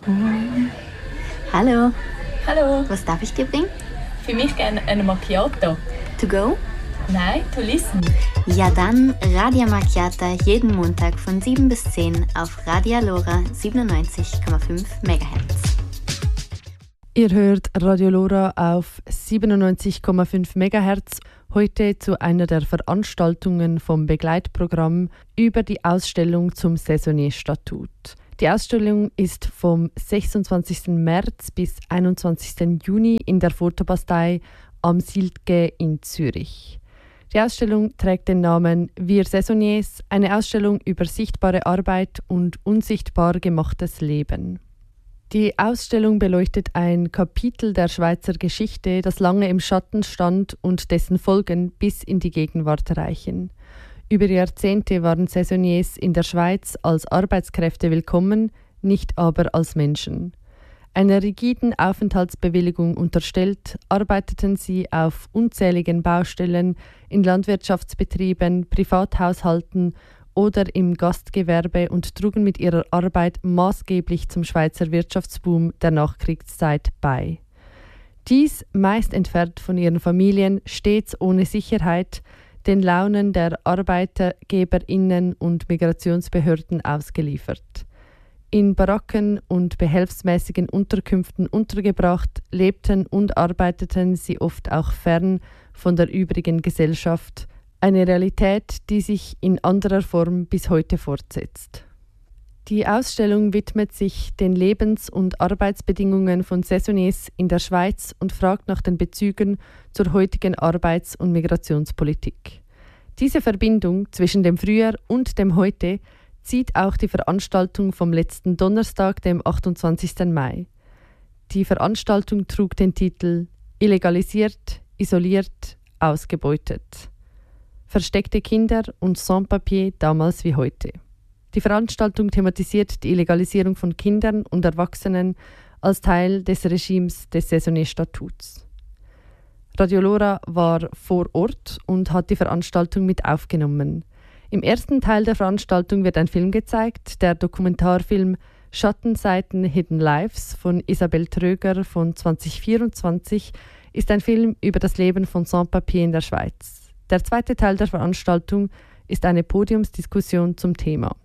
Hallo, Hallo, was darf ich dir bringen? für mich gerne eine Macchiato. To go? Nein, to listen. Ja dann, Radia Macchiata jeden Montag von 7 bis 10 auf Radio Lora 97,5 MHz. Ihr hört Radio Lora auf 97,5 MHz. Heute zu einer der Veranstaltungen vom Begleitprogramm über die Ausstellung zum Saisonnier-Statut. Die Ausstellung ist vom 26. März bis 21. Juni in der Fotobastei am Siltge in Zürich. Die Ausstellung trägt den Namen Wir Saisonniers, eine Ausstellung über sichtbare Arbeit und unsichtbar gemachtes Leben. Die Ausstellung beleuchtet ein Kapitel der Schweizer Geschichte, das lange im Schatten stand und dessen Folgen bis in die Gegenwart reichen. Über Jahrzehnte waren Saisonniers in der Schweiz als Arbeitskräfte willkommen, nicht aber als Menschen. Einer rigiden Aufenthaltsbewilligung unterstellt, arbeiteten sie auf unzähligen Baustellen, in Landwirtschaftsbetrieben, Privathaushalten oder im Gastgewerbe und trugen mit ihrer Arbeit maßgeblich zum Schweizer Wirtschaftsboom der Nachkriegszeit bei. Dies meist entfernt von ihren Familien, stets ohne Sicherheit, den Launen der ArbeitgeberInnen und Migrationsbehörden ausgeliefert. In Baracken und behelfsmäßigen Unterkünften untergebracht, lebten und arbeiteten sie oft auch fern von der übrigen Gesellschaft, eine Realität, die sich in anderer Form bis heute fortsetzt. Die Ausstellung widmet sich den Lebens- und Arbeitsbedingungen von Saisonniers in der Schweiz und fragt nach den Bezügen zur heutigen Arbeits- und Migrationspolitik. Diese Verbindung zwischen dem Früher und dem Heute zieht auch die Veranstaltung vom letzten Donnerstag, dem 28. Mai. Die Veranstaltung trug den Titel »Illegalisiert, isoliert, ausgebeutet. Versteckte Kinder und Sans-Papier damals wie heute«. Die Veranstaltung thematisiert die Illegalisierung von Kindern und Erwachsenen als Teil des Regimes des Saisonnier-Statuts. Radio Lora war vor Ort und hat die Veranstaltung mit aufgenommen. Im ersten Teil der Veranstaltung wird ein Film gezeigt, der Dokumentarfilm Schattenseiten Hidden Lives von Isabel Tröger von 2024 ist ein Film über das Leben von Sans-Papier in der Schweiz. Der zweite Teil der Veranstaltung ist eine Podiumsdiskussion zum Thema.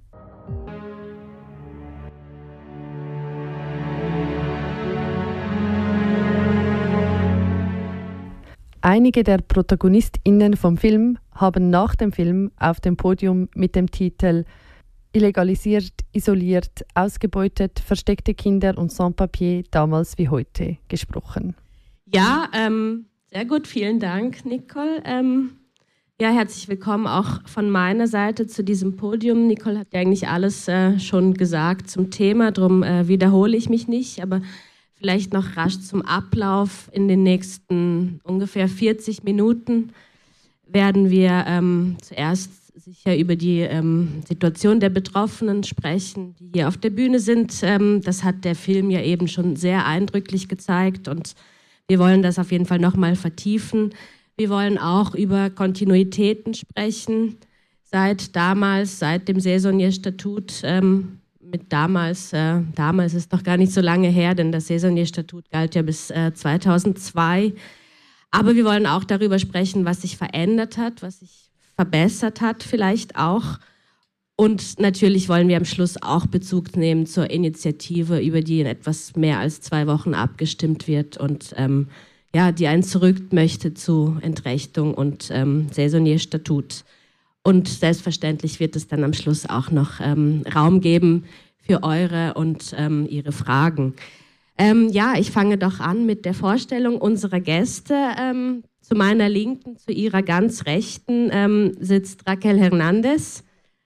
Einige der ProtagonistInnen vom Film haben nach dem Film auf dem Podium mit dem Titel »Illegalisiert, isoliert, ausgebeutet, versteckte Kinder und Sans-Papier damals wie heute« gesprochen. Ja, sehr gut, vielen Dank, Nicole. Ja, herzlich willkommen auch von meiner Seite zu diesem Podium. Nicole hat ja eigentlich alles schon gesagt zum Thema, darum wiederhole ich mich nicht, aber vielleicht noch rasch zum Ablauf. In den nächsten ungefähr 40 Minuten werden wir zuerst sicher über die Situation der Betroffenen sprechen, die hier auf der Bühne sind. Das hat der Film ja eben schon sehr eindrücklich gezeigt und wir wollen das auf jeden Fall nochmal vertiefen. Wir wollen auch über Kontinuitäten sprechen, seit dem Saisonnier-Statut. Mit damals ist noch gar nicht so lange her, denn das Saisonnier-Statut galt ja bis 2002. Aber wir wollen auch darüber sprechen, was sich verändert hat, was sich verbessert hat vielleicht auch. Und natürlich wollen wir am Schluss auch Bezug nehmen zur Initiative, über die in etwas mehr als 2 Wochen abgestimmt wird und die einen zurück möchte zu Entrechtung und Saisonnier-Statut. Und selbstverständlich wird es dann am Schluss auch noch Raum geben für eure und ihre Fragen. Ich fange doch an mit der Vorstellung unserer Gäste. Zu meiner Linken, zu ihrer ganz Rechten sitzt Raquel Hernandez.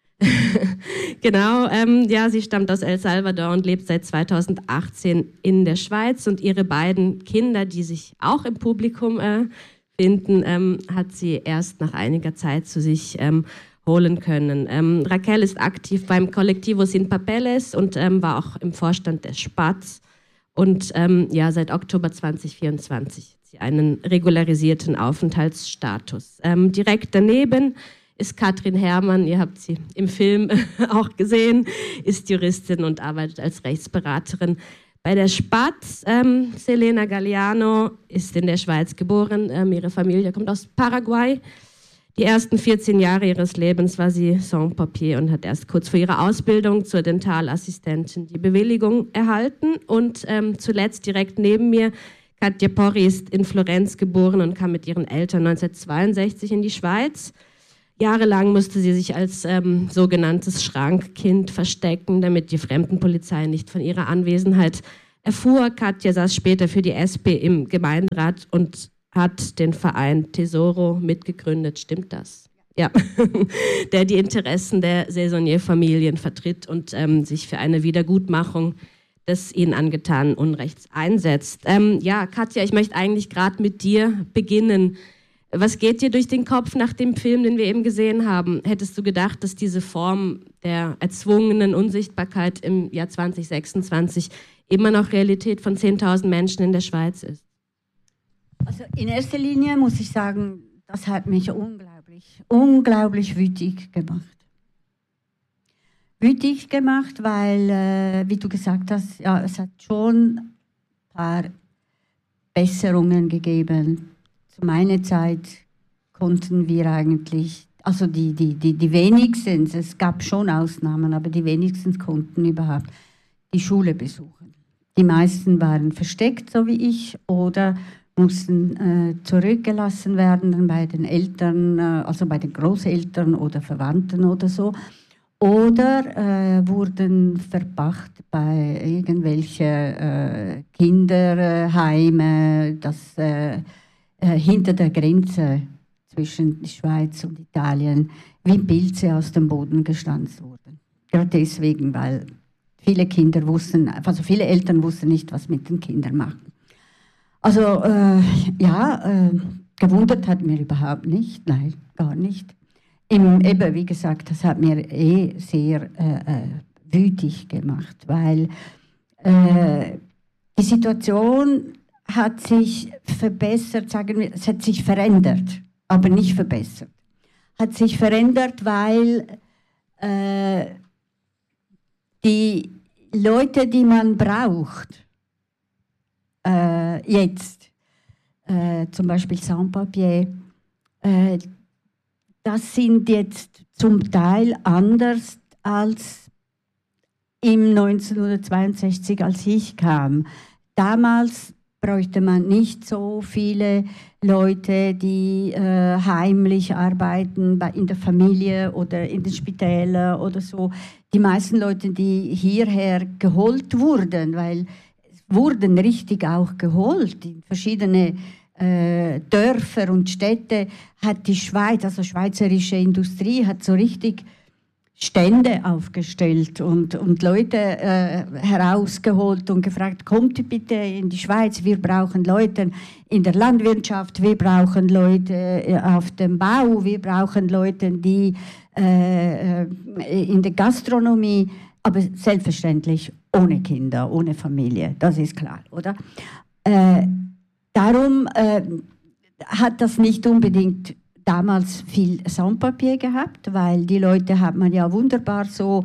Genau, sie stammt aus El Salvador und lebt seit 2018 in der Schweiz. Und ihre beiden Kinder, die sich auch im Publikum finden, hat sie erst nach einiger Zeit zu sich holen können. Raquel ist aktiv beim Colectivo Sin Papeles und war auch im Vorstand des Spatz. Und seit Oktober 2024 hat sie einen regularisierten Aufenthaltsstatus. Direkt daneben ist Katrin Herrmann, ihr habt sie im Film auch gesehen, ist Juristin und arbeitet als Rechtsberaterin bei der Spatz. Selena Galliano ist in der Schweiz geboren. Ihre Familie kommt aus Paraguay. Die ersten 14 Jahre ihres Lebens war sie Sans-Papier und hat erst kurz vor ihrer Ausbildung zur Dentalassistentin die Bewilligung erhalten. Und zuletzt direkt neben mir, Katja Porri ist in Florenz geboren und kam mit ihren Eltern 1962 in die Schweiz. Jahrelang musste sie sich als sogenanntes Schrankkind verstecken, damit die Fremdenpolizei nicht von ihrer Anwesenheit erfuhr. Katja saß später für die SP im Gemeinderat und hat den Verein Tesoro mitgegründet. Stimmt das? Ja, der die Interessen der Saisonnier-Familien vertritt und sich für eine Wiedergutmachung des ihnen angetanen Unrechts einsetzt. Ja, Katja, ich möchte eigentlich gerade mit dir beginnen. Was geht dir durch den Kopf nach dem Film, den wir eben gesehen haben? Hättest du gedacht, dass diese Form der erzwungenen Unsichtbarkeit im Jahr 2026 immer noch Realität von 10.000 Menschen in der Schweiz ist? Also in erster Linie muss ich sagen, das hat mich unglaublich wütig gemacht. Wütig gemacht, weil, wie du gesagt hast, ja, es hat schon ein paar Besserungen gegeben. Zu meiner Zeit konnten wir eigentlich, also die wenigsten, es gab schon Ausnahmen, aber die wenigsten konnten überhaupt die Schule besuchen. Die meisten waren versteckt, so wie ich, oder mussten zurückgelassen werden bei den Eltern, also bei den Großeltern oder Verwandten oder so. Oder wurden verbracht bei irgendwelchen Kinderheime, das hinter der Grenze zwischen der Schweiz und Italien wie Pilze aus dem Boden gestanzt wurden. Gerade deswegen, weil viele Eltern wussten nicht, was mit den Kindern machen. Also gewundert hat mir überhaupt nicht, nein, gar nicht. Eben, wie gesagt, das hat mir sehr wütig gemacht, weil die Situation hat sich verbessert, sagen wir, es hat sich verändert, aber nicht verbessert. Hat sich verändert, weil die Leute, die man braucht, jetzt, zum Beispiel Sans-Papier, das sind jetzt zum Teil anders als im 1962, als ich kam. Damals bräuchte man nicht so viele Leute, die heimlich arbeiten in der Familie oder in den Spitälern oder so. Die meisten Leute, die hierher geholt wurden, weil es wurden richtig auch geholt in verschiedene Dörfer und Städte, hat die Schweiz, also schweizerische Industrie, hat so richtig Stände aufgestellt und Leute herausgeholt und gefragt, kommt bitte in die Schweiz, wir brauchen Leute in der Landwirtschaft, wir brauchen Leute auf dem Bau, wir brauchen Leute, die in der Gastronomie, aber selbstverständlich ohne Kinder, ohne Familie, das ist klar, oder? Darum hat das nicht unbedingt damals viel Sans-Papier gehabt, weil die Leute hat man ja wunderbar so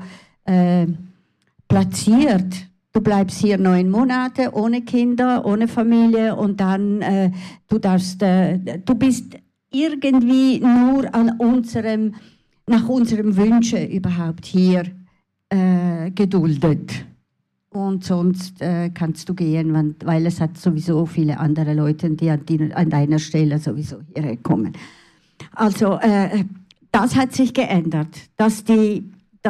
platziert. Du bleibst hier 9 Monate ohne Kinder, ohne Familie und dann du bist irgendwie nur nach unserem Wünsche überhaupt hier geduldet. Und sonst kannst du gehen, weil es hat sowieso viele andere Leute, die an deiner Stelle sowieso hierher kommen. Also das hat sich geändert, dass die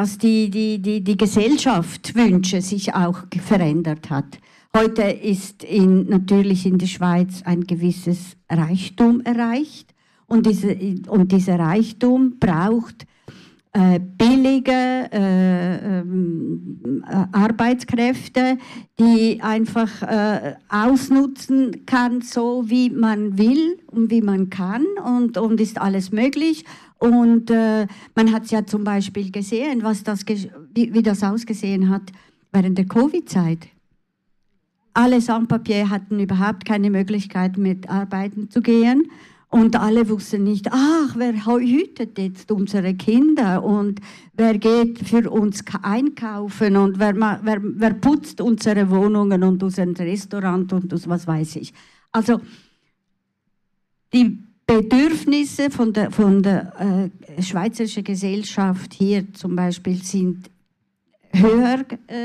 Gesellschaftswünsche sich auch verändert hat. Heute ist natürlich in der Schweiz ein gewisses Reichtum erreicht und dieser Reichtum braucht billige Arbeitskräfte, die einfach ausnutzen kann, so wie man will und wie man kann und ist alles möglich. Und man hat es ja zum Beispiel gesehen, wie das ausgesehen hat während der Covid-Zeit. Alle Sans-Papier hatten überhaupt keine Möglichkeit, mit arbeiten zu gehen. Und alle wussten nicht, ach, wer hütet jetzt unsere Kinder und wer geht für uns einkaufen und wer putzt unsere Wohnungen und unser Restaurant und was weiß ich. Also die Bedürfnisse von der schweizerischen Gesellschaft hier zum Beispiel sind höher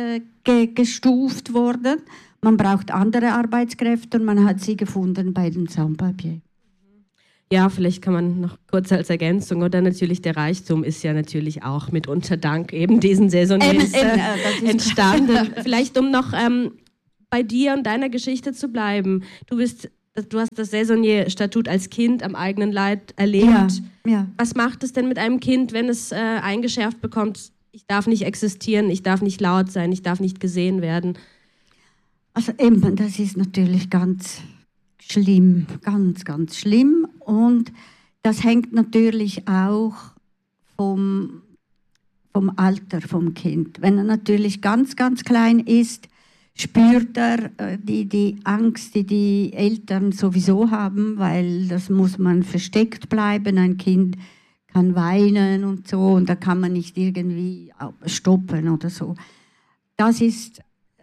gestuft worden. Man braucht andere Arbeitskräfte und man hat sie gefunden bei den Sans-Papiers. Ja, vielleicht kann man noch kurz als Ergänzung, oder natürlich der Reichtum ist ja natürlich auch mitunter dank eben diesen Saisoniers entstanden. Vielleicht um noch bei dir und deiner Geschichte zu bleiben. Du hast das Saisonier-Statut als Kind am eigenen Leib erlebt. Ja. Was macht es denn mit einem Kind, wenn es eingeschärft bekommt, ich darf nicht existieren, ich darf nicht laut sein, ich darf nicht gesehen werden? Also eben, das ist natürlich ganz schlimm, ganz, ganz schlimm. Und das hängt natürlich auch vom Alter vom Kind. Wenn er natürlich ganz, ganz klein ist, spürt er die Angst, die Eltern sowieso haben, weil das muss man versteckt bleiben. Ein Kind kann weinen und so und da kann man nicht irgendwie stoppen oder so. Das ist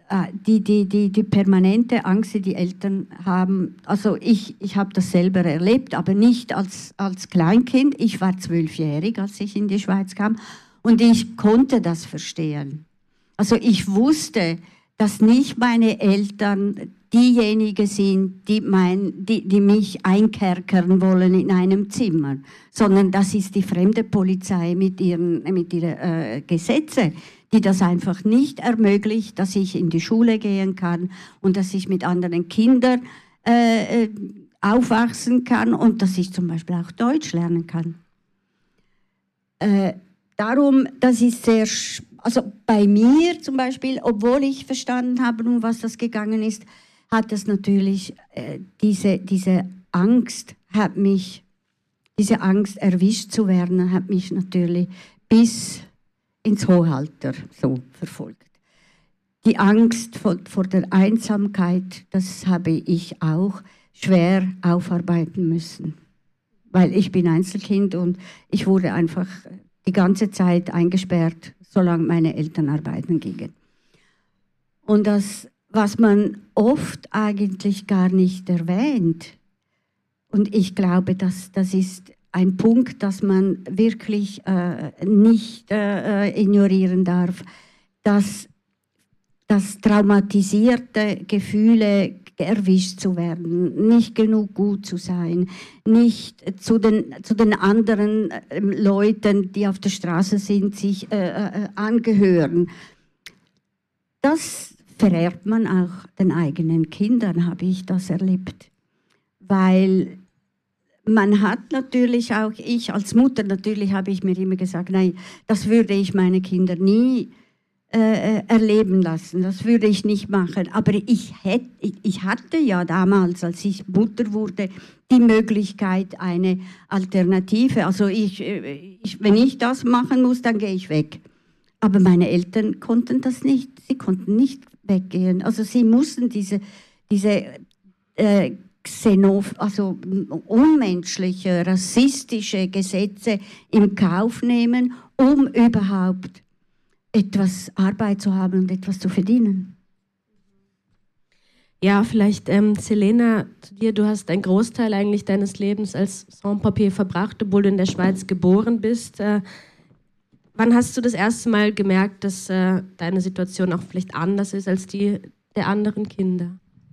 die permanente Angst, die die Eltern haben. Also ich habe das selber erlebt, aber nicht als Kleinkind. Ich war 12-jährig, als ich in die Schweiz kam und ich konnte das verstehen. Also ich wusste, dass nicht meine Eltern diejenigen sind, die mich einkerkern wollen in einem Zimmer, sondern das ist die fremde Polizei mit ihren Gesetzen, die das einfach nicht ermöglicht, dass ich in die Schule gehen kann und dass ich mit anderen Kindern aufwachsen kann und dass ich zum Beispiel auch Deutsch lernen kann. Darum, das ist sehr, also bei mir zum Beispiel, obwohl ich verstanden habe, um was das gegangen ist, hat es natürlich diese Angst erwischt zu werden, hat mich natürlich bis ins hohe Alter so verfolgt. Die Angst vor der Einsamkeit, das habe ich auch schwer aufarbeiten müssen, weil ich bin Einzelkind und ich wurde einfach die ganze Zeit eingesperrt, solange meine Eltern arbeiten gingen. Und das, was man oft eigentlich gar nicht erwähnt, und ich glaube, das ist ein Punkt, das man wirklich nicht ignorieren darf, dass traumatisierte Gefühle erwischt zu werden, nicht genug gut zu sein, nicht zu den anderen Leuten, die auf der Straße sind, sich angehören. Das vererbt man auch den eigenen Kindern, habe ich das erlebt. Weil man hat natürlich auch, ich als Mutter, natürlich habe ich mir immer gesagt, nein, das würde ich meine Kinder nie erleben lassen, das würde ich nicht machen. Aber ich hatte ja damals, als ich Mutter wurde, die Möglichkeit, eine Alternative. Also wenn ich das machen muss, dann gehe ich weg. Aber meine Eltern konnten das nicht. Sie konnten nicht weggehen. Also sie mussten diese also unmenschliche, rassistische Gesetze in Kauf nehmen, um überhaupt etwas Arbeit zu haben und etwas zu verdienen. Ja, vielleicht, Selena, zu dir, du hast einen Großteil eigentlich deines Lebens als Sans-Papier verbracht, obwohl du in der Schweiz geboren bist. Wann hast du das erste Mal gemerkt, dass deine Situation auch vielleicht anders ist als die der anderen Kinder?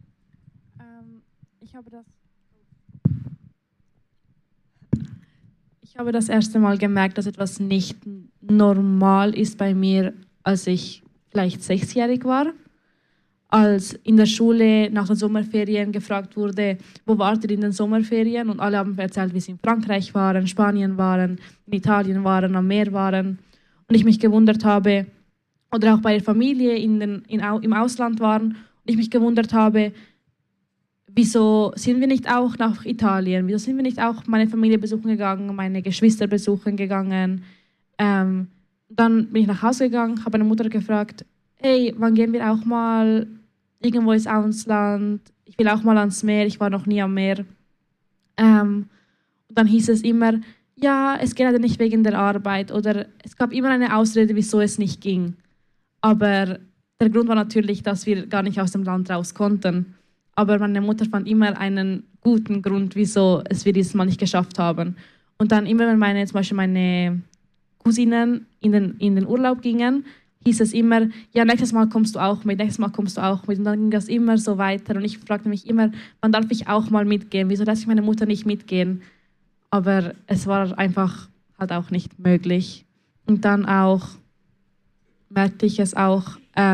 Ich habe das erste Mal gemerkt, dass etwas nicht normal ist bei mir, als ich vielleicht 6-jährig war. Als in der Schule nach den Sommerferien gefragt wurde, wo wart ihr in den Sommerferien? Und alle haben erzählt, wie sie in Frankreich waren, Spanien waren, in Italien waren, am Meer waren. Und ich mich gewundert habe, oder auch bei der Familie im Ausland waren, und ich mich gewundert habe, wieso sind wir nicht auch nach Italien? Wieso sind wir nicht auch meine Familie besuchen gegangen, meine Geschwister besuchen gegangen? Dann bin ich nach Hause gegangen, habe meine Mutter gefragt, hey, wann gehen wir auch mal irgendwo ins Ausland? Ich will auch mal ans Meer, ich war noch nie am Meer. Dann hieß es immer, ja, es geht leider nicht wegen der Arbeit oder es gab immer eine Ausrede, wieso es nicht ging. Aber der Grund war natürlich, dass wir gar nicht aus dem Land raus konnten. Aber meine Mutter fand immer einen guten Grund, wieso wir dieses Mal nicht geschafft haben. Und dann immer, wenn zum Beispiel meine Cousinen in den Urlaub gingen, hieß es immer, ja, nächstes Mal kommst du auch mit, nächstes Mal kommst du auch mit. Und dann ging das immer so weiter. Und ich fragte mich immer, wann darf ich auch mal mitgehen? Wieso lässt ich meine Mutter nicht mitgehen? Aber es war einfach halt auch nicht möglich. Und dann auch merkte ich es auch,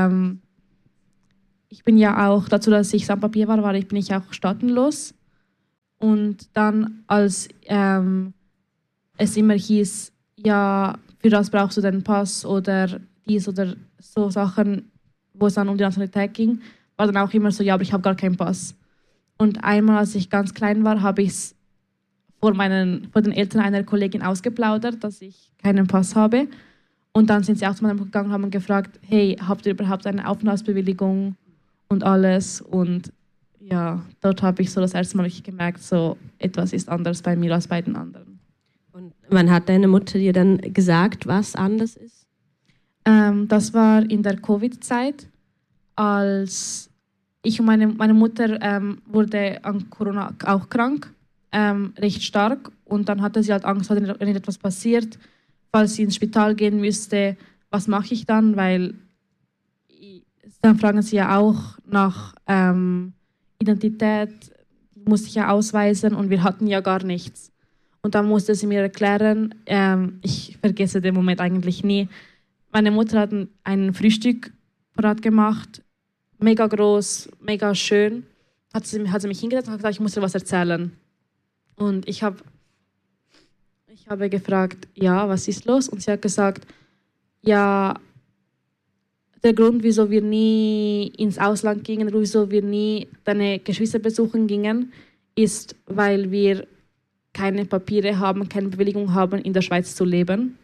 ich bin ja auch, dazu, dass ich Sans Papier war, bin ich auch staatenlos. Und dann, als es immer hieß, ja, für das brauchst du den Pass oder dies oder so Sachen, wo es dann um die Nationalität ging, war dann auch immer so, ja, aber ich habe gar keinen Pass. Und einmal, als ich ganz klein war, habe ich es vor den Eltern einer Kollegin ausgeplaudert, dass ich keinen Pass habe. Und dann sind sie auch zu meinem gegangen und haben gefragt, hey, habt ihr überhaupt eine Aufenthaltsbewilligung und alles? Und ja, dort habe ich so das erste Mal gemerkt, so etwas ist anders bei mir als bei den anderen. Und wann hat deine Mutter dir dann gesagt, was anders ist? Das war in der Covid-Zeit, als ich und meine Mutter wurde an Corona auch krank, recht stark. Und dann hatte sie halt Angst, wenn etwas passiert, falls sie ins Spital gehen müsste, was mache ich dann? Weil dann fragen sie ja auch nach Identität, musste ich ja ausweisen und wir hatten ja gar nichts. Und dann musste sie mir erklären, ich vergesse den Moment eigentlich nie, meine Mutter hat ein Frühstück parat gemacht, mega groß, mega schön, hat sie mich hingesetzt und hat gesagt, ich muss dir was erzählen. Und ich habe gefragt, ja, was ist los? Und sie hat gesagt, ja, der Grund, wieso wir nie ins Ausland gingen, wieso wir nie deine Geschwister besuchen gingen, ist, weil wir keine Papiere haben, keine Bewilligung haben, in der Schweiz zu leben.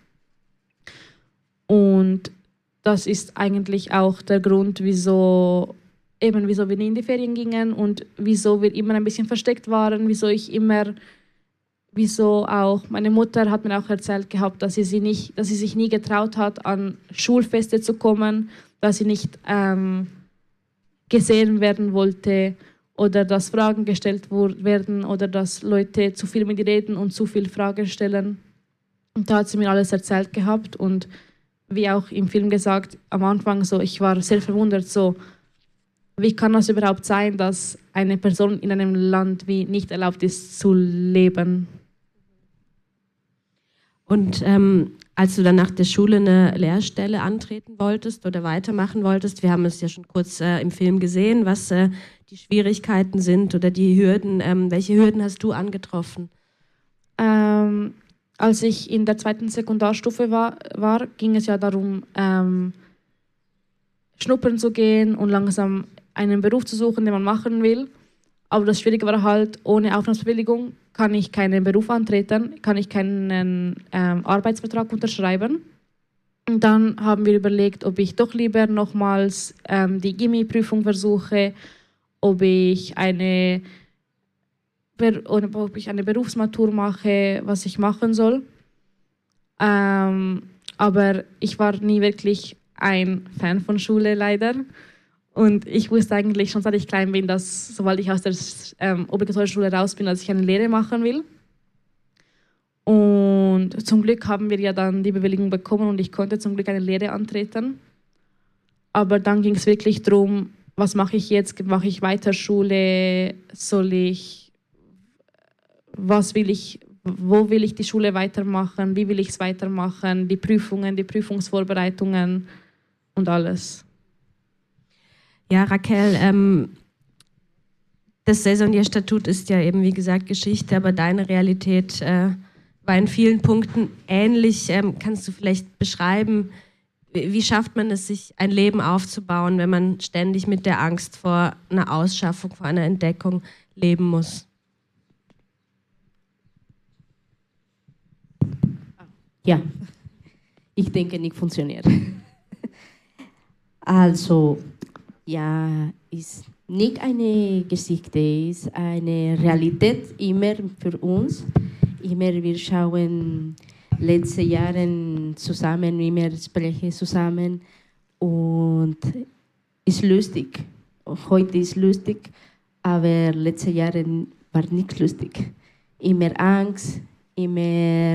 Und das ist eigentlich auch der Grund, wieso wir nie in die Ferien gingen und wieso wir immer ein bisschen versteckt waren, wieso auch, meine Mutter hat mir auch erzählt gehabt, dass sie sich nie getraut hat, an Schulfeste zu kommen, dass sie nicht gesehen werden wollte oder dass Fragen gestellt werden oder dass Leute zu viel mit ihr reden und zu viel Fragen stellen. Und da hat sie mir alles erzählt gehabt und wie auch im Film gesagt, am Anfang so, ich war sehr verwundert, so, wie kann das überhaupt sein, dass eine Person in einem Land wie nicht erlaubt ist zu leben? Und als du dann nach der Schule eine Lehrstelle antreten wolltest oder weitermachen wolltest, wir haben es ja schon kurz im Film gesehen, was die Schwierigkeiten sind oder die Hürden. Welche Hürden hast du angetroffen? Als ich in der 2. Sekundarstufe war, ging es ja darum, schnuppern zu gehen und langsam einen Beruf zu suchen, den man machen will. Aber das Schwierige war halt, ohne Aufenthaltsbewilligung kann ich keinen Beruf antreten, kann ich keinen Arbeitsvertrag unterschreiben. Und dann haben wir überlegt, ob ich doch lieber nochmals die GIMI-Prüfung versuche, ob ich eine Berufsmatur mache, was ich machen soll. Aber ich war nie wirklich ein Fan von Schule, leider. Und ich wusste eigentlich schon, seit ich klein bin, dass sobald ich aus der obligatorischen Schule raus bin, dass ich eine Lehre machen will. Und zum Glück haben wir ja dann die Bewilligung bekommen und ich konnte zum Glück eine Lehre antreten. Aber dann ging es wirklich darum, was mache ich jetzt? Mache ich weiter Schule? Wo will ich die Schule weitermachen? Wie will ich es weitermachen? Die Prüfungen, die Prüfungsvorbereitungen und alles. Ja, Raquel, das Saisonierstatut ist ja eben, wie gesagt, Geschichte, aber deine Realität war in vielen Punkten ähnlich. Kannst du vielleicht beschreiben, wie schafft man es, sich ein Leben aufzubauen, wenn man ständig mit der Angst vor einer Ausschaffung, vor einer Entdeckung leben muss? Ja, ich denke, nicht funktioniert. Also, ja, ist nicht eine Geschichte, ist eine Realität immer für uns. immer wir schauen letzte Jahre zusammen, immer sprechen zusammen und ist lustig. Heute ist lustig, aber letzte Jahre war nicht lustig. Immer Angst, immer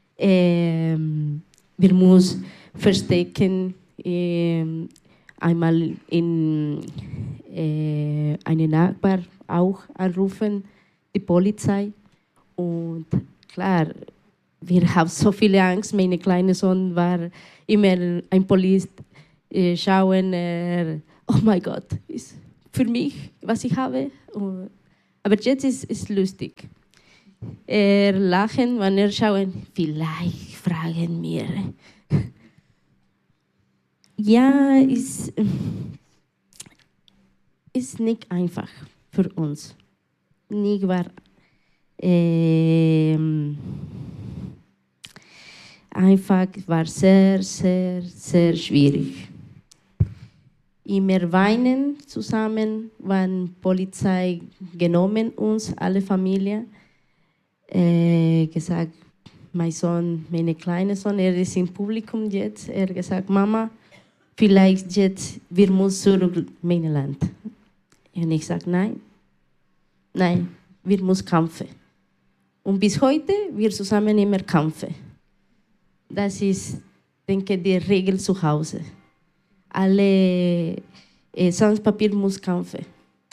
wir müssen verstecken, einmal in einen Nachbar auch anrufen, die Polizei. Und klar, wir haben so viel Angst. Mein kleiner Sohn war immer ein Polizist schauen, oh mein Gott, ist für mich, was ich habe. Aber jetzt ist es lustig. Lachen, wenn schauen, vielleicht fragen wir. Ja, ist nicht einfach für uns. Nicht war einfach, war sehr, sehr, sehr schwierig. Immer weinen zusammen, wenn Polizei genommen uns, alle Familie. Gesagt, mein Sohn, mein kleiner Sohn, er ist im Publikum jetzt. Er hat gesagt, Mama, vielleicht jetzt, wir müssen zurück mein Land. Und ich sage, nein, wir müssen kämpfen. Und bis heute, wir zusammen immer kämpfen. Das ist, denke ich, die Regel zu Hause. Alle sonst Papier muss kämpfen.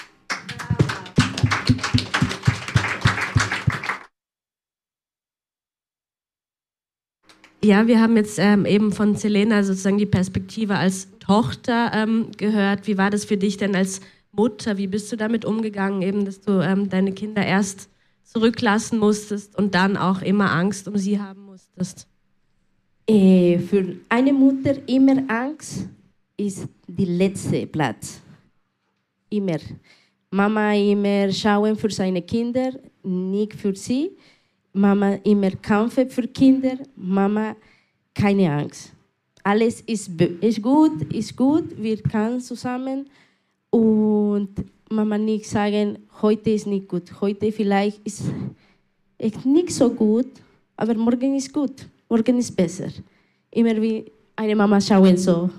Ja, wir haben jetzt eben von Selena sozusagen die Perspektive als Tochter gehört. Wie war das für dich denn als Mutter? Wie bist du damit umgegangen, eben, dass du deine Kinder erst zurücklassen musstest und dann auch immer Angst um sie haben musstest? Für eine Mutter immer Angst ist der letzte Platz. Immer. Mama immer schauen für seine Kinder, nicht für sie. Mama immer kämpfen für Kinder. Mama keine Angst. Alles ist gut, wir können zusammen. Und Mama nicht sagen, heute ist nicht gut. Heute vielleicht ist es nicht so gut, aber morgen ist gut. Morgen ist besser. Immer wie eine Mama schauen so.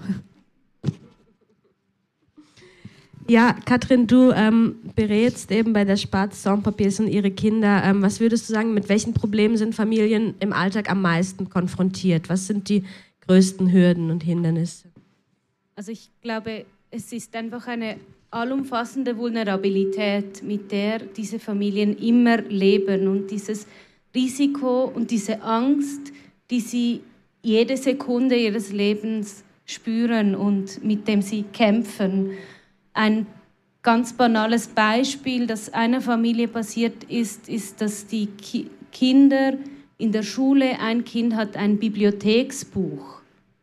Ja, Katrin, du berätst eben bei der Sparte Sans Papiers und ihre Kinder. Was würdest du sagen, mit welchen Problemen sind Familien im Alltag am meisten konfrontiert? Was sind die größten Hürden und Hindernisse? Also ich glaube, es ist einfach eine allumfassende Vulnerabilität, mit der diese Familien immer leben und dieses Risiko und diese Angst, die sie jede Sekunde ihres Lebens spüren und mit dem sie kämpfen. Ein ganz banales Beispiel, das einer Familie passiert ist, dass die Kinder in der Schule, ein Kind hat ein Bibliotheksbuch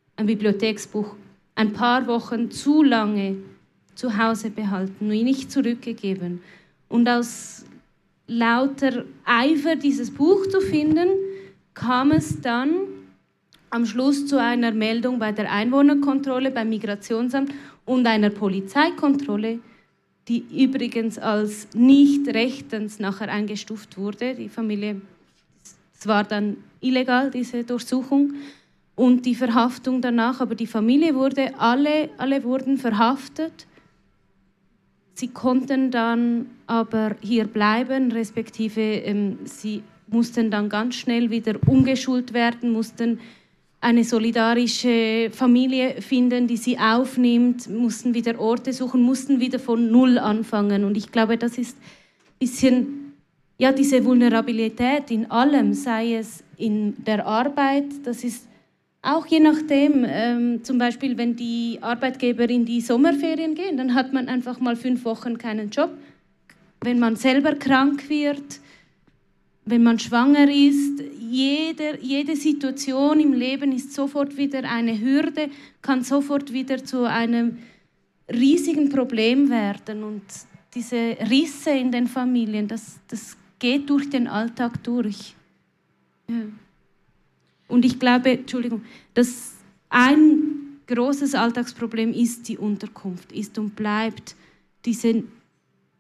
ein paar Wochen zu lange zu Hause behalten und nicht zurückgegeben. Und aus lauter Eifer, dieses Buch zu finden, kam es dann am Schluss zu einer Meldung bei der Einwohnerkontrolle, beim Migrationsamt und einer Polizeikontrolle, die übrigens als nicht rechtens nachher eingestuft wurde. Die Familie, es war dann illegal, diese Durchsuchung und die Verhaftung danach, aber die Familie wurde, alle wurden verhaftet. Sie konnten dann aber hier bleiben, respektive sie mussten dann ganz schnell wieder umgeschult werden, mussten eine solidarische Familie finden, die sie aufnimmt, mussten wieder Orte suchen, mussten wieder von Null anfangen. Und ich glaube, das ist ein bisschen, ja, diese Vulnerabilität in allem, sei es in der Arbeit, das ist auch je nachdem, zum Beispiel, wenn die Arbeitgeber in die Sommerferien gehen, dann hat man einfach mal 5 Wochen keinen Job. Wenn man selber krank wird, wenn man schwanger ist, jede Situation im Leben ist sofort wieder eine Hürde, kann sofort wieder zu einem riesigen Problem werden. Und diese Risse in den Familien, das geht durch den Alltag durch. Ja. Und ich glaube, dass ein großes Alltagsproblem ist die Unterkunft, ist und bleibt diese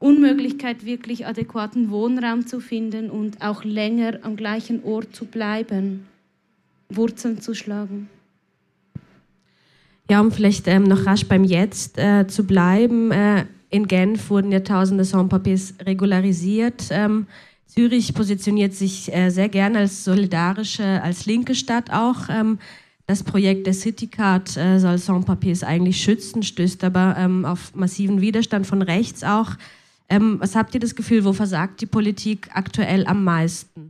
Unmöglichkeit, wirklich adäquaten Wohnraum zu finden und auch länger am gleichen Ort zu bleiben, Wurzeln zu schlagen. Ja, um vielleicht noch rasch beim Jetzt zu bleiben. In Genf wurden ja tausende Sans-Papiers regularisiert. Zürich positioniert sich sehr gern als solidarische, als linke Stadt auch. Das Projekt der Citycard soll Sans-Papiers eigentlich schützen, stößt aber auf massiven Widerstand von rechts auch. Was habt ihr das Gefühl, wo versagt die Politik aktuell am meisten?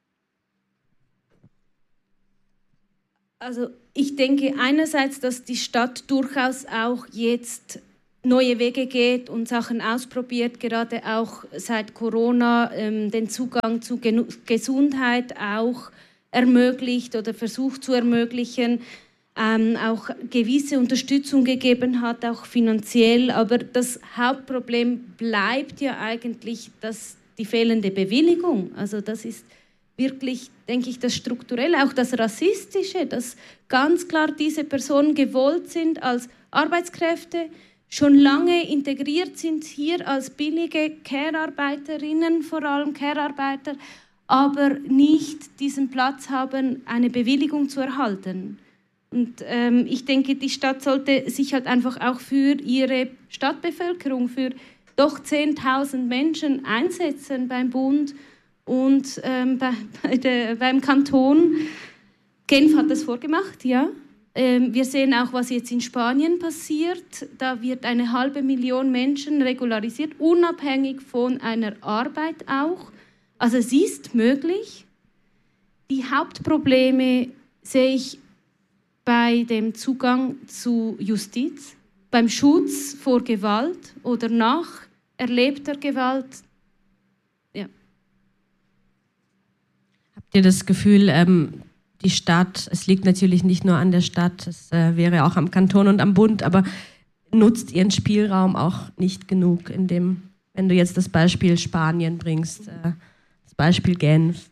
Also ich denke einerseits, dass die Stadt durchaus auch jetzt neue Wege geht und Sachen ausprobiert, gerade auch seit Corona den Zugang zu Gesundheit auch ermöglicht oder versucht zu ermöglichen, auch gewisse Unterstützung gegeben hat, auch finanziell. Aber das Hauptproblem bleibt ja eigentlich die fehlende Bewilligung. Also das ist wirklich, denke ich, das Strukturelle, auch das Rassistische, dass ganz klar diese Personen gewollt sind als Arbeitskräfte, schon lange integriert sind hier als billige Care-Arbeiterinnen, vor allem Care-Arbeiter, aber nicht diesen Platz haben, eine Bewilligung zu erhalten. Und ich denke, die Stadt sollte sich halt einfach auch für ihre Stadtbevölkerung, für doch 10.000 Menschen einsetzen beim Bund und beim Kanton. Genf hat das vorgemacht, ja. Wir sehen auch, was jetzt in Spanien passiert. Da wird 500.000 Menschen regularisiert, unabhängig von einer Arbeit auch. Also es ist möglich. Die Hauptprobleme sehe ich bei dem Zugang zu Justiz, beim Schutz vor Gewalt oder nach erlebter Gewalt. Ja. Habt ihr das Gefühl, die Stadt, es liegt natürlich nicht nur an der Stadt, es wäre auch am Kanton und am Bund, aber nutzt ihren Spielraum auch nicht genug, wenn du jetzt das Beispiel Spanien bringst, das Beispiel Genf?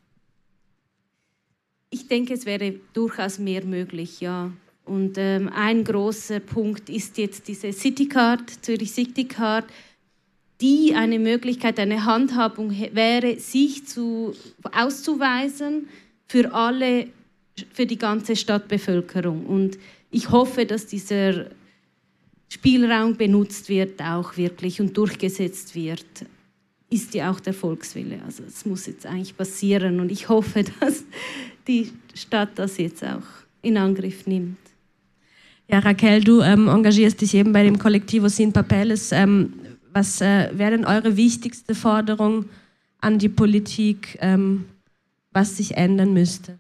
Ich denke, es wäre durchaus mehr möglich, ja. Und ein großer Punkt ist jetzt diese Citycard, Zürich Citycard, die eine Möglichkeit, eine Handhabung wäre, sich auszuweisen für alle, für die ganze Stadtbevölkerung. Und ich hoffe, dass dieser Spielraum benutzt wird, auch wirklich und durchgesetzt wird. Ist ja auch der Volkswille. Also es muss jetzt eigentlich passieren und ich hoffe, dass die Stadt das jetzt auch in Angriff nimmt. Ja, Raquel, du engagierst dich eben bei dem Colectivo Sin Papeles. Was wäre denn eure wichtigste Forderung an die Politik, was sich ändern müsste?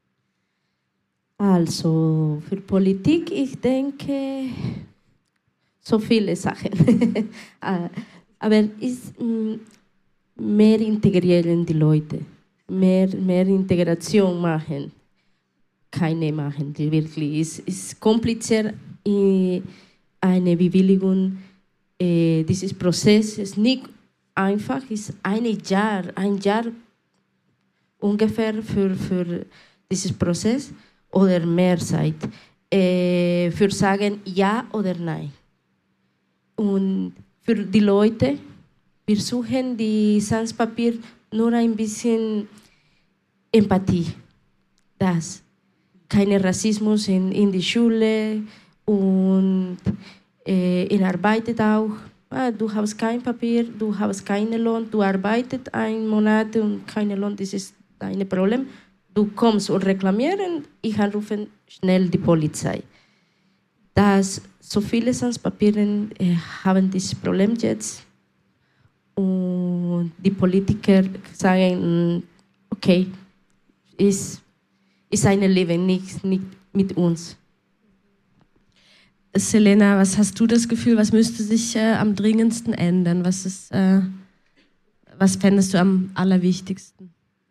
Also für Politik, ich denke, so viele Sachen. Aber ist mehr integrieren die Leute, mehr Integration machen. Keine machen, die wirklich. Es ist kompliziert, eine Bewilligung, dieses Prozess ist nicht einfach, es ist ein Jahr ungefähr für dieses Prozess oder mehr Zeit, für sagen ja oder nein. Und für die Leute, wir suchen die Sans-Papier nur ein bisschen Empathie. Das. Kein Rassismus in die Schule und in Arbeit auch. Du hast kein Papier, du hast keinen Lohn, du arbeitest einen Monat und keinen Lohn, das ist dein Problem. Du kommst und reklamieren, ich anrufe schnell die Polizei. Das, so viele Sans-Papieren haben dieses Problem jetzt. Und die Politiker sagen, okay, ist ein Leben, nicht mit uns. Selena, was hast du das Gefühl, was müsste sich am dringendsten ändern? Was fändest du am allerwichtigsten?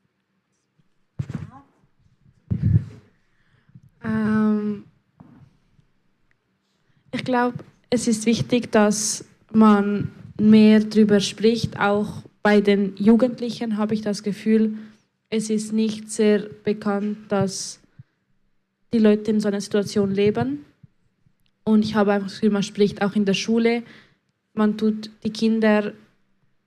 Ich glaube, es ist wichtig, dass man mehr darüber spricht. Auch bei den Jugendlichen habe ich das Gefühl, es ist nicht sehr bekannt, dass die Leute in so einer Situation leben. Und ich habe einfach das Gefühl, man spricht auch in der Schule, man tut die Kinder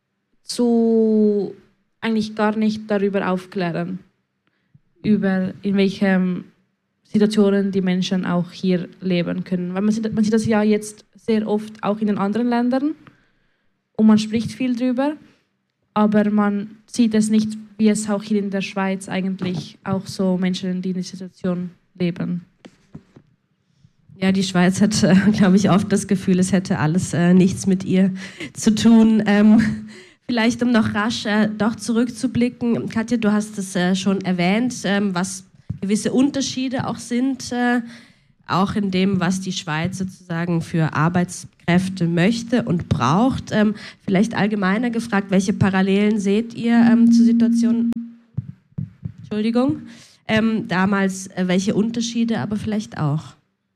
zu eigentlich gar nicht darüber aufklären, über in welchen Situationen die Menschen auch hier leben können. Weil man sieht das ja jetzt sehr oft auch in den anderen Ländern und man spricht viel drüber, aber man sieht es nicht, wie es auch hier in der Schweiz eigentlich auch so Menschen, die in der Situation leben. Ja, die Schweiz hat, glaube ich, oft das Gefühl, es hätte alles nichts mit ihr zu tun. Vielleicht, um noch rasch doch zurückzublicken, Katja, du hast es schon erwähnt, was gewisse Unterschiede auch sind, auch in dem, was die Schweiz sozusagen für Arbeitskräfte möchte und braucht. Vielleicht allgemeiner gefragt, welche Parallelen seht ihr zur Situation? Entschuldigung. Damals, welche Unterschiede, aber vielleicht auch.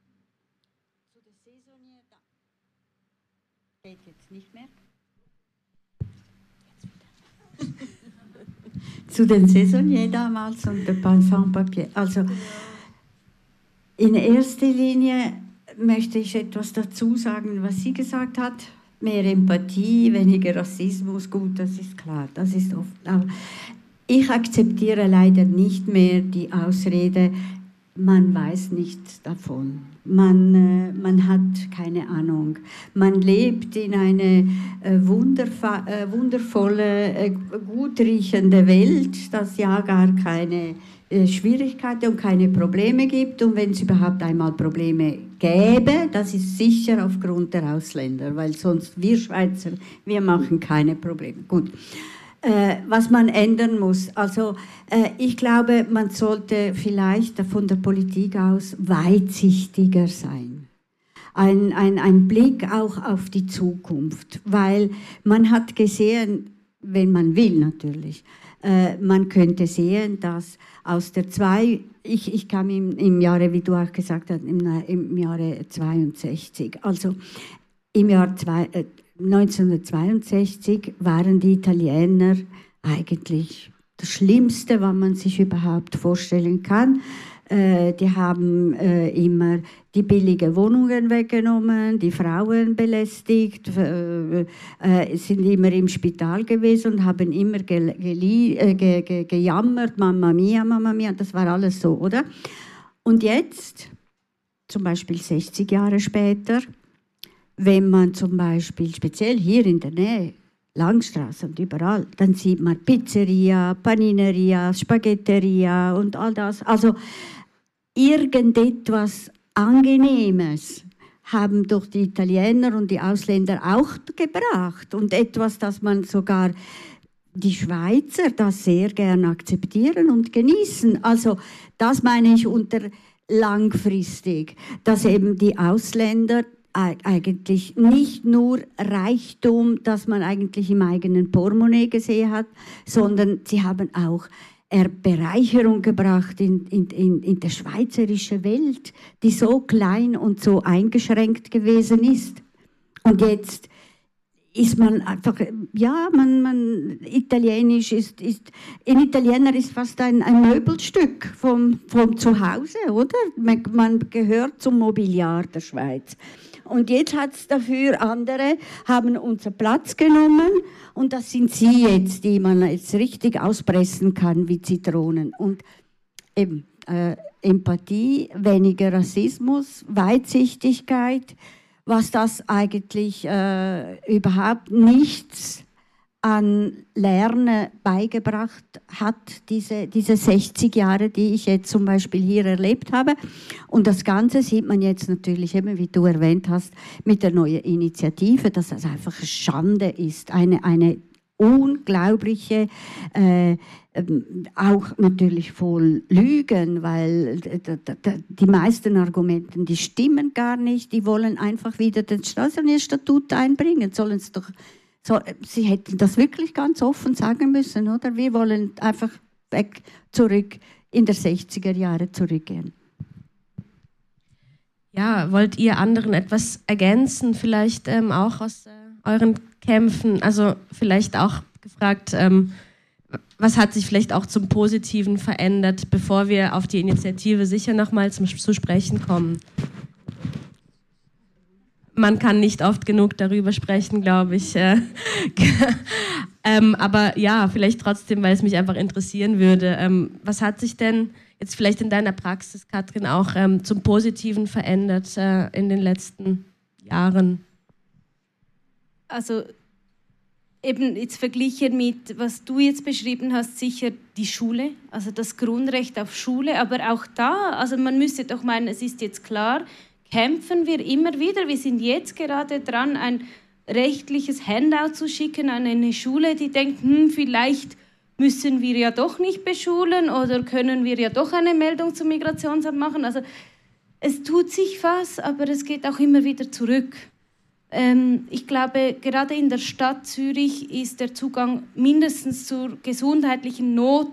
Geht jetzt nicht mehr. Zu den Saisonniers damals und der Sans-Papier. Also in erster Linie möchte ich etwas dazu sagen, was sie gesagt hat. Mehr Empathie, weniger Rassismus, gut, das ist klar, das ist oft. Aber ich akzeptiere leider nicht mehr die Ausrede, man weiß nichts davon. Man hat keine Ahnung. Man lebt in eine wundervolle, gut riechende Welt, das ja gar keine Schwierigkeiten und keine Probleme gibt. Und wenn es überhaupt einmal Probleme gäbe, das ist sicher aufgrund der Ausländer, weil sonst wir Schweizer, wir machen keine Probleme. Gut. Was man ändern muss. Also ich glaube, man sollte vielleicht von der Politik aus weitsichtiger sein. Ein Blick auch auf die Zukunft, weil man hat gesehen, wenn man will natürlich, man könnte sehen, dass aus der ich kam im Jahre, wie du auch gesagt hast, im Jahre 62, also im Jahr 1962 waren die Italiener eigentlich das Schlimmste, was man sich überhaupt vorstellen kann. Die haben immer die billigen Wohnungen weggenommen, die Frauen belästigt, sind immer im Spital gewesen und haben immer gejammert, Mamma mia, das war alles so, oder? Und jetzt, zum Beispiel 60 Jahre später, wenn man zum Beispiel, speziell hier in der Nähe, Langstraße und überall, dann sieht man Pizzeria, Panineria, Spaghetteria und all das. Also irgendetwas Angenehmes haben doch die Italiener und die Ausländer auch gebracht. Und etwas, das man sogar die Schweizer das sehr gern akzeptieren und genießen. Also das meine ich unter langfristig, dass eben die Ausländer eigentlich nicht nur Reichtum, das man eigentlich im eigenen Portemonnaie gesehen hat, sondern sie haben auch Bereicherung gebracht in der schweizerischen Welt, die so klein und so eingeschränkt gewesen ist. Und jetzt ist man einfach, ja, Italienisch ein Italiener ist fast ein Möbelstück vom Zuhause, oder? Man gehört zum Mobiliar der Schweiz. Und jetzt hat es dafür andere, haben unseren Platz genommen und das sind sie jetzt, die man jetzt richtig auspressen kann wie Zitronen. Und eben Empathie, weniger Rassismus, Weitsichtigkeit, was das eigentlich überhaupt nichts an Lernen beigebracht hat, diese 60 Jahre, die ich jetzt zum Beispiel hier erlebt habe. Und das Ganze sieht man jetzt natürlich, eben wie du erwähnt hast, mit der neuen Initiative, dass das einfach eine Schande ist, eine unglaubliche, auch natürlich voll Lügen, weil die meisten Argumente, die stimmen gar nicht, die wollen einfach wieder den Stationärstatut einbringen, sollen es doch. So, sie hätten das wirklich ganz offen sagen müssen, oder? Wir wollen einfach zurück in der 60er Jahre zurückgehen. Ja, wollt ihr anderen etwas ergänzen, vielleicht auch aus euren Kämpfen? Also vielleicht auch gefragt, was hat sich vielleicht auch zum Positiven verändert, bevor wir auf die Initiative sicher nochmal zu sprechen kommen? Man kann nicht oft genug darüber sprechen, glaube ich. Aber ja, vielleicht trotzdem, weil es mich einfach interessieren würde. Was hat sich denn jetzt vielleicht in deiner Praxis, Katrin, auch zum Positiven verändert in den letzten Jahren? Also eben jetzt verglichen mit, was du jetzt beschrieben hast, sicher die Schule, also das Grundrecht auf Schule, aber auch da, also man müsste doch meinen, es ist jetzt klar, kämpfen wir immer wieder. Wir sind jetzt gerade dran, ein rechtliches Handout zu schicken an eine Schule, die denkt, vielleicht müssen wir ja doch nicht beschulen oder können wir ja doch eine Meldung zum Migrationsamt machen. Also es tut sich was, aber es geht auch immer wieder zurück. Ich glaube, gerade in der Stadt Zürich ist der Zugang mindestens zur gesundheitlichen Not